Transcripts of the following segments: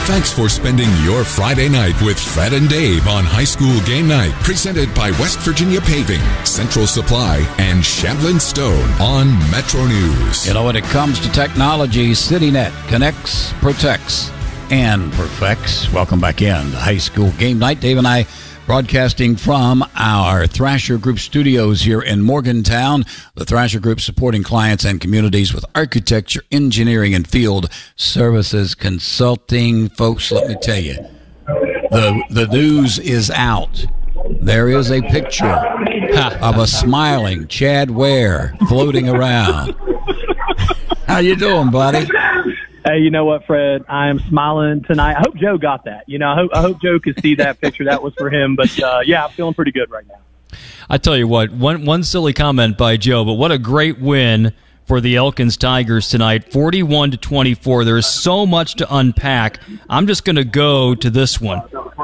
Thanks for spending your Friday night with Fred and Dave on High School Game Night, presented by West Virginia Paving, Central Supply, and Shamblin Stone on Metro News. You know, when it comes to technology, CityNet connects, protects, and perfects. Welcome back in to High School Game Night. Dave and I broadcasting from our Thrasher Group studios here in Morgantown. The Thrasher Group supporting clients and communities with architecture, engineering, and field services consulting. Folks, let me tell you, the news is out. There is a picture of a smiling Chad Ware floating around. How you doing, buddy? Hey, you know what, Fred? I am smiling tonight. I hope Joe got that. You know, I hope Joe could see that picture. That was for him. But, yeah, I'm feeling pretty good right now. I tell you what, one silly comment by Joe, but what a great win for the Elkins Tigers tonight, 41-24. There's so much to unpack. I'm just going to go to this one.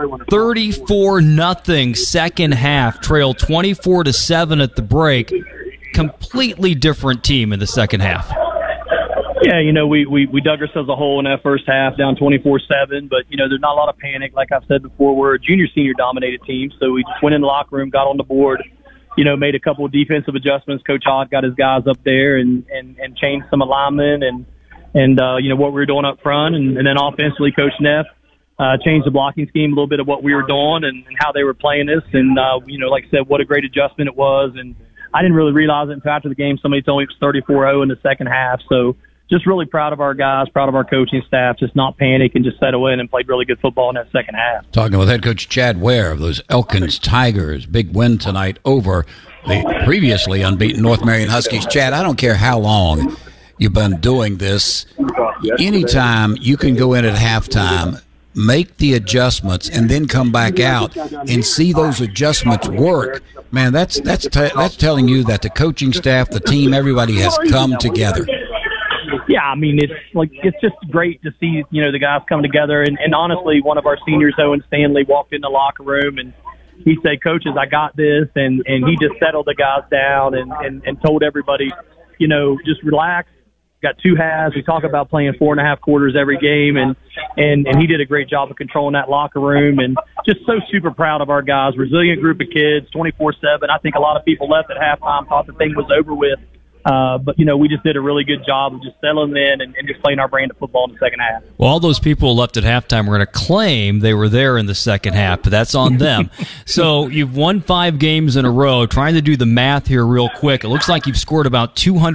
34-0 second half, trail 24-7 at the break. Completely different team in the second half. Yeah, you know, we dug ourselves a hole in that first half, down 24-7. But, you know, there's not a lot of panic. Like I've said before, we're a junior-senior dominated team. So we just went in the locker room, got on the board, you know, made a couple of defensive adjustments. Coach Odd got his guys up there and changed some alignment and you know, what we were doing up front. And then offensively, Coach Neff changed the blocking scheme, a little bit of what we were doing and how they were playing us. And, you know, like I said, what a great adjustment it was. And I didn't really realize it until after the game. Somebody told me it was 34-0 in the second half. So, just really proud of our guys, proud of our coaching staff, just not panic and just settle in and played really good football in that second half. Talking with head coach Chad Ware of those Elkins Tigers. Big win tonight over the previously unbeaten North Marion Huskies. Chad, I don't care how long you've been doing this. Anytime you can go in at halftime, make the adjustments, and then come back out and see those adjustments work, man, that's telling you that the coaching staff, the team, everybody has come together. Yeah, I mean, it's just great to see, you know, the guys come together. And honestly, one of our seniors, Owen Stanley, walked in the locker room and he said, "Coaches, I got this." And he just settled the guys down and told everybody, you know, just relax. Got two halves. We talk about playing 4.5 quarters every game. And he did a great job of controlling that locker room. And just so super proud of our guys. Resilient group of kids, 24/7. I think a lot of people left at halftime, thought the thing was over with. But, you know, we just did a really good job of just settling in and just playing our brand of football in the second half. Well, all those people left at halftime were going to claim they were there in the second half, but that's on them. So you've won 5 games in a row. Trying to do the math here real quick, it looks like you've scored about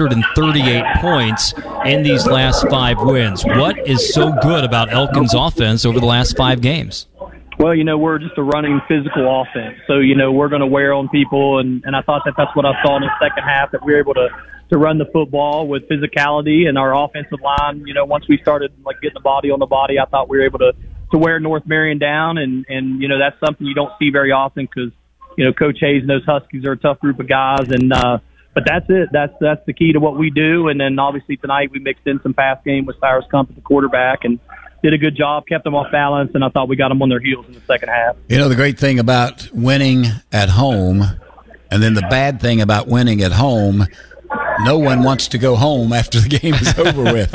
238 points in these last 5 wins. What is so good about Elkins' offense over the last 5 games? Well, you know, we're just a running physical offense. So, you know, we're going to wear on people. And I thought that's what I saw in the second half, that we were able to run the football with physicality and our offensive line. You know, once we started like getting the body on the body, I thought we were able to wear North Marion down. And, you know, that's something you don't see very often because, you know, Coach Hayes and those Huskies are a tough group of guys. And, but that's it. That's the key to what we do. And then obviously tonight we mixed in some pass game with Cyrus Kump at the quarterback and did a good job, kept them off balance, and I thought we got them on their heels in the second half. You know, the great thing about winning at home, and then the bad thing about winning at home, no one wants to go home after the game is over with.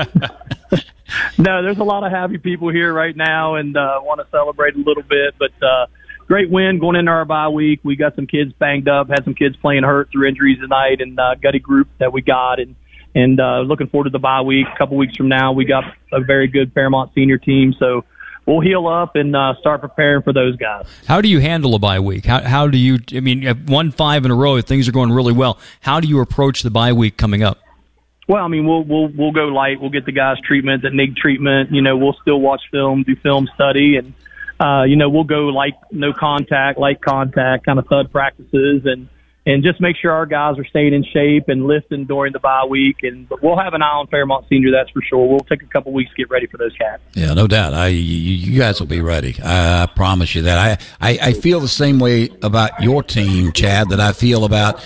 No, there's a lot of happy people here right now and want to celebrate a little bit, but great win going into our bye week. We got some kids banged up, had some kids playing hurt through injuries tonight, and gutty group that we got, and looking forward to the bye week. A couple weeks from now, we got a very good Fairmont senior team, so we'll heal up and start preparing for those guys. How do you handle a bye week? How do you, I mean, you've won 5 in a row, things are going really well. How do you approach the bye week coming up? Well, I mean, we'll go light. We'll get the guys treatment that need treatment. You know, we'll still watch film, do film study, and, you know, we'll go like no contact, light contact, kind of thud practices, and just make sure our guys are staying in shape and lifting during the bye week. But we'll have an eye on Fairmont Senior, that's for sure. We'll take a couple weeks to get ready for those cats. Yeah, no doubt. You guys will be ready. I promise you that. I feel the same way about your team, Chad, that I feel about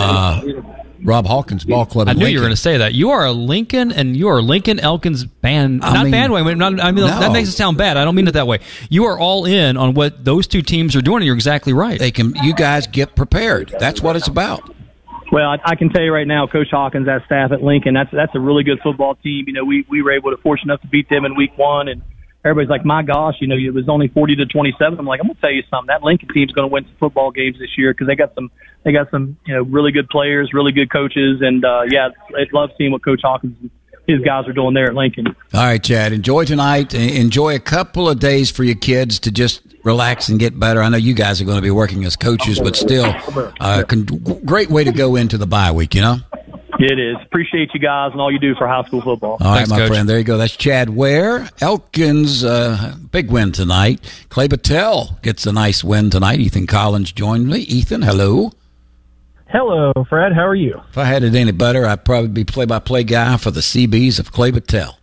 Rob Hawkins Ball Club. I knew you were going to say that. You are a Lincoln, and you are Lincoln Elkins bandwagon. That makes it sound bad. I don't mean it that way. You are all in on what those two teams are doing, and you're exactly right. You guys get prepared. That's what it's about. Well, I can tell you right now, Coach Hawkins, that staff at Lincoln, that's a really good football team. You know, we were fortunate enough to beat them in week 1, and everybody's like, my gosh, it was only 40-27. I'm like, I'm gonna tell you something. That Lincoln team's gonna win some football games this year because they got some really good players, really good coaches, and I love seeing what Coach Hawkins and his guys are doing there at Lincoln. All right, Chad, enjoy tonight. Enjoy a couple of days for your kids to just relax and get better. I know you guys are going to be working as coaches, but still, great way to go into the bye week, It is. Appreciate you guys and all you do for high school football. All right, Thanks, my Coach. friend. There you go. That's Chad Ware. Elkins, big win tonight. Clay Battelle gets a nice win tonight. Ethan Collins joined me. Ethan, hello. Hello, Fred. How are you? If I had it any better, I'd probably be play-by-play guy for the CBs of Clay Battelle.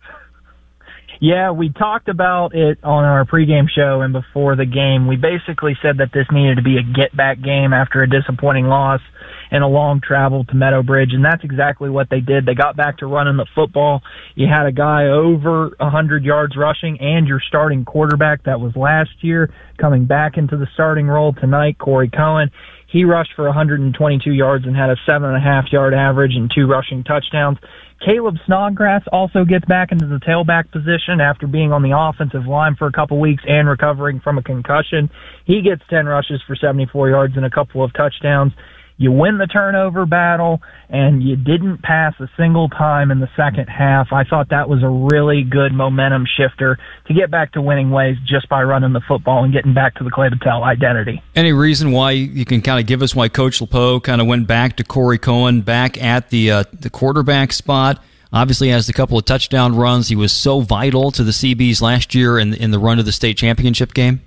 Yeah, we talked about it on our pregame show and before the game. We basically said that this needed to be a get-back game after a disappointing loss and a long travel to Meadowbridge, and that's exactly what they did. They got back to running the football. You had a guy over 100 yards rushing and your starting quarterback that was last year coming back into the starting role tonight, Corey Cohen. He rushed for 122 yards and had a 7.5-yard average and 2 rushing touchdowns. Caleb Snodgrass also gets back into the tailback position after being on the offensive line for a couple weeks and recovering from a concussion. He gets 10 rushes for 74 yards and a couple of touchdowns. You win the turnover battle, and you didn't pass a single time in the second half. I thought that was a really good momentum shifter to get back to winning ways just by running the football and getting back to the Clay Battelle identity. Any reason why you can kind of give us why Coach LePeau kind of went back to Corey Cohen back at the quarterback spot? Obviously has a couple of touchdown runs. He was so vital to the CBs last year in the run to the state championship game.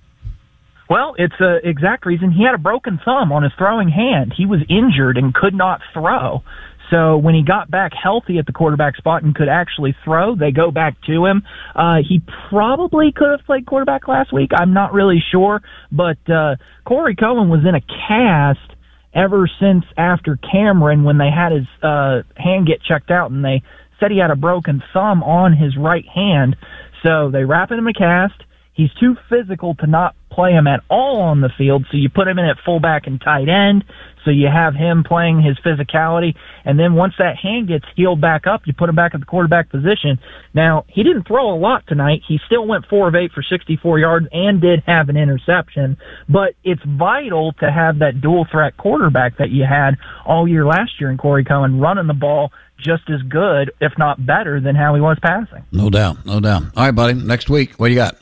Well, it's the exact reason. He had a broken thumb on his throwing hand. He was injured and could not throw. So when he got back healthy at the quarterback spot and could actually throw, they go back to him. He probably could have played quarterback last week. I'm not really sure. But Corey Cohen was in a cast ever since after Cameron when they had his hand get checked out, and they said he had a broken thumb on his right hand. So they wrap him in a cast. He's too physical to not play him at all on the field, so you put him in at fullback and tight end, so you have him playing his physicality, and then once that hand gets healed back up, you put him back at the quarterback position. Now, he didn't throw a lot tonight. He still went 4 of 8 for 64 yards and did have an interception, but it's vital to have that dual-threat quarterback that you had all year last year in Corey Cohen running the ball just as good, if not better, than how he was passing. No doubt, no doubt. All right, buddy, next week, what do you got?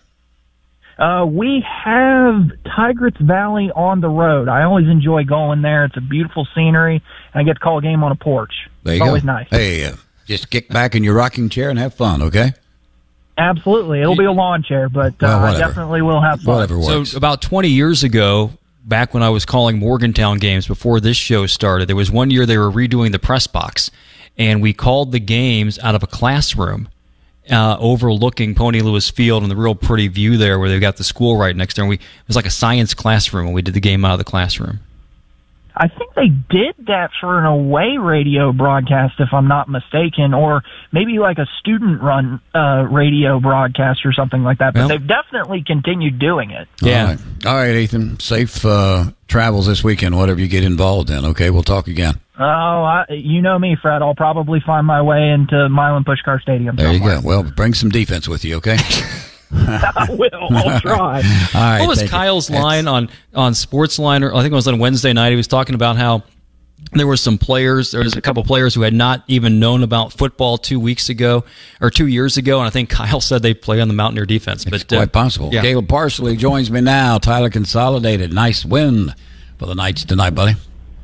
We have Tigris Valley on the road. I always enjoy going there. It's a beautiful scenery, and I get to call a game on a porch. There you it's go. Always nice. Hey, just kick back in your rocking chair and have fun, okay? Absolutely. It'll be a lawn chair, but I definitely will have fun. Whatever works. So about 20 years ago, back when I was calling Morgantown games before this show started, there was one year they were redoing the press box, and we called the games out of a classroom overlooking Pony Lewis Field and the real pretty view there where they've got the school right next there. And it was like a science classroom when we did the game out of the classroom. I think they did that for an away radio broadcast, if I'm not mistaken, or maybe like a student-run radio broadcast or something like that. But they've definitely continued doing it. Yeah. All right, Ethan. Safe travels this weekend, whatever you get involved in, okay? We'll talk again. Oh, you know me, Fred. I'll probably find my way into Milan Pushkar Stadium There somewhere. you go. Well, bring some defense with you, okay? I will. I'll try. All right, What was thank you. Kyle's line on Sportsline? Or I think it was on Wednesday night. He was talking about how there were some players. There was a couple players who had not even known about football 2 weeks ago or 2 years ago, and I think Kyle said they play on the Mountaineer defense. It's quite possible. Yeah. Caleb Parsley joins me now. Tyler Consolidated. Nice win for the Knights tonight, buddy.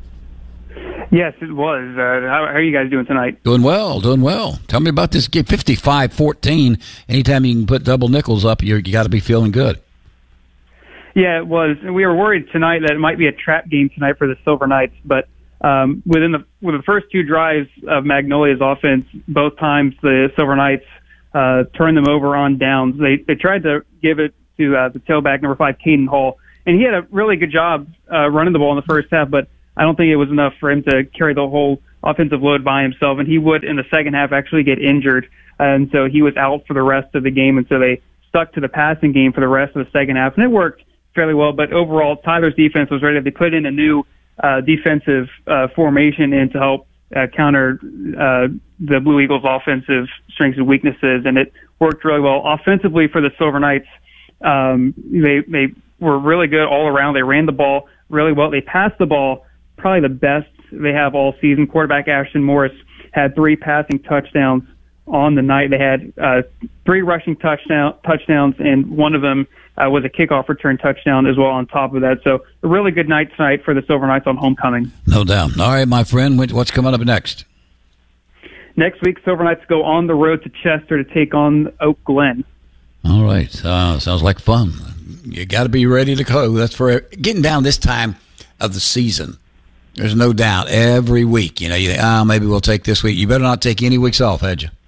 Yes, it was. How are you guys doing tonight? Doing well, doing well. Tell me about this game, 55-14. Anytime you can put double nickels up, you got to be feeling good. Yeah, it was. We were worried tonight that it might be a trap game tonight for the Silver Knights, but with the first 2 drives of Magnolia's offense, both times the Silver Knights turned them over on downs. They tried to give it to the tailback, number 5, Caden Hall, and he had a really good job running the ball in the first half, but I don't think it was enough for him to carry the whole offensive load by himself, and he would, in the second half, actually get injured, and so he was out for the rest of the game, and so they stuck to the passing game for the rest of the second half, and it worked fairly well, but overall, Tyler's defense was ready. They put in a new defensive formation in to help counter the Blue Eagles' offensive strengths and weaknesses, and it worked really well. Offensively for the Silver Knights, they were really good all around. They ran the ball really well. They passed the ball probably the best they have all season. Quarterback Ashton Morris had 3 passing touchdowns on the night. They had 3 rushing touchdowns, and one of them was a kickoff return touchdown as well on top of that. So a really good night tonight for the Silver Knights on homecoming. No doubt. All right, my friend, what's coming up next? Next week, Silver Knights go on the road to Chester to take on Oak Glen. All right. Sounds like fun. You got to be ready to go. That's for getting down this time of the season. There's no doubt. Every week, you think, maybe we'll take this week. You better not take any weeks off, had you?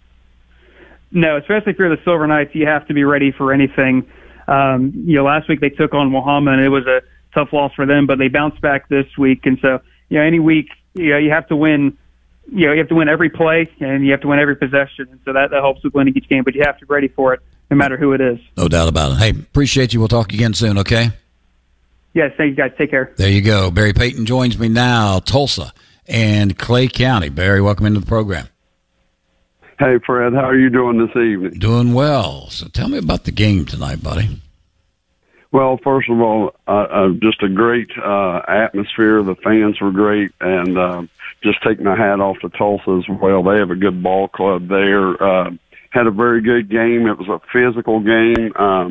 No, especially if you're the Silver Knights, you have to be ready for anything. Last week they took on Wahama, and it was a tough loss for them, but they bounced back this week. And so, any week, you have to win. You have to win every play, and you have to win every possession. And so that helps with winning each game, but you have to be ready for it, no matter who it is. No doubt about it. Hey, appreciate you. We'll talk again soon, okay? Yes, thank you, guys. Take care. There you go. Barry Payton joins me now, Tulsa and Clay County. Barry, welcome into the program. Hey, Fred, how are you doing this evening? Doing well. So tell me about the game tonight, buddy. Well, first of all, just a great atmosphere. The fans were great, and just take my hat off to Tulsa as well. They have a good ball club there. Had a very good game. It was a physical game.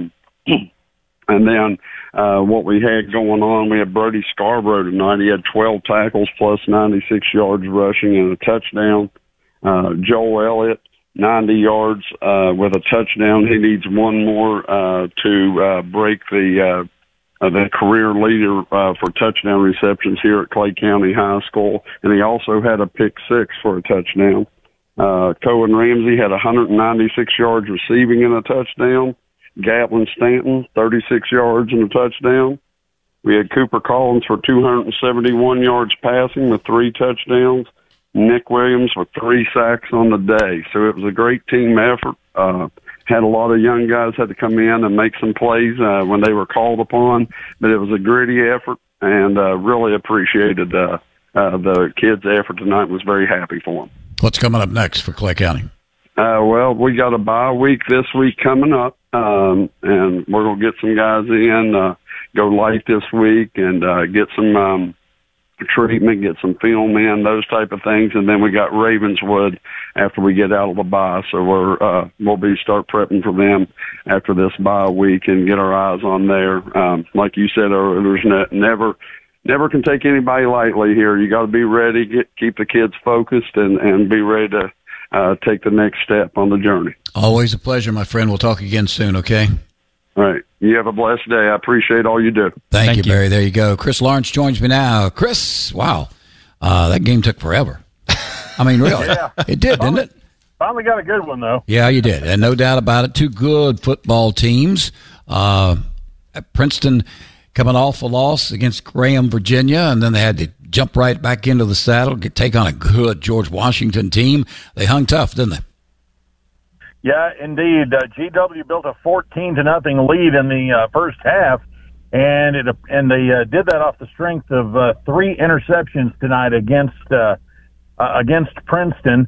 And then what we had going on, we had Brody Scarborough tonight. He had 12 tackles plus 96 yards rushing and a touchdown. Joel Elliott, 90 yards with a touchdown. He needs one more to break the career leader for touchdown receptions here at Clay County High School. And he also had a pick 6 for a touchdown. Cohen Ramsey had 196 yards receiving and a touchdown. Gatlin Stanton, 36 yards and a touchdown. We had Cooper Collins for 271 yards passing with 3 touchdowns. Nick Williams with 3 sacks on the day. So it was a great team effort. Had a lot of young guys had to come in and make some plays when they were called upon, but it was a gritty effort, and really appreciated the kids' effort tonight. Was very happy for them. What's coming up next for Clay County? Well, we got a bye week this week coming up, and we're going to get some guys in, go light this week, and get some treatment, get some film in, those type of things. And then we got Ravenswood after we get out of the bye. So we'll start prepping for them after this bye week and get our eyes on there. Like you said earlier, there's never can take anybody lightly here. You got to be ready, keep the kids focused, and be ready to take the next step on the journey. Always a pleasure, my friend. We'll talk again soon, okay? All right. You have a blessed day. I appreciate all you do. Thank you, Barry. There you go. Chris Lawrence joins me now. Chris, wow. That game took forever. I mean, really. Yeah. It did, didn't it? Finally got a good one, though. Yeah, you did. And no doubt about it. 2 good football teams. Princeton coming off a loss against Graham, Virginia, and then they had to jump right back into the saddle, take on a good George Washington team. They hung tough, didn't they? Yeah, indeed. GW built a 14-0 lead in the first half, and they did that off the strength of 3 interceptions tonight against Princeton.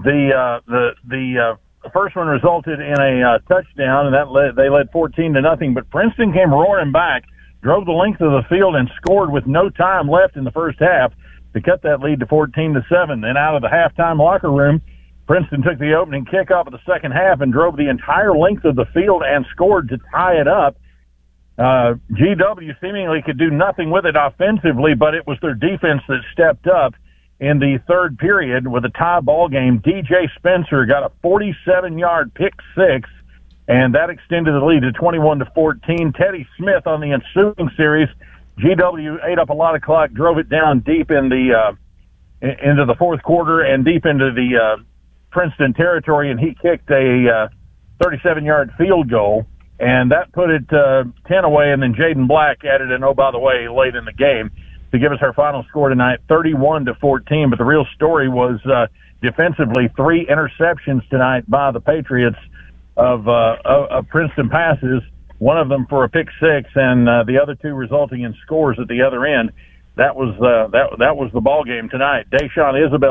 The first one resulted in a touchdown, and they led 14-0. But Princeton came roaring back, drove the length of the field, and scored with no time left in the first half to cut that lead to 14-7. Then out of the halftime locker room, Princeton took the opening kickoff of the second half and drove the entire length of the field and scored to tie it up. GW seemingly could do nothing with it offensively, but it was their defense that stepped up in the third period with a tie ball game. DJ Spencer got a 47-yard pick 6, and that extended the lead to 21-14. Teddy Smith on the ensuing series, GW ate up a lot of clock, drove it down deep in the into the fourth quarter and deep into the Princeton territory, and he kicked a 37-yard field goal, and that put it 10 away, and then Jaden Black added an, oh, by the way, late in the game to give us our final score tonight, 31-14. But the real story was defensively 3 interceptions tonight by the Patriots of Princeton passes, one of them for a pick 6, and the other 2 resulting in scores at the other end. That was the ball game tonight. Deshaun Isabel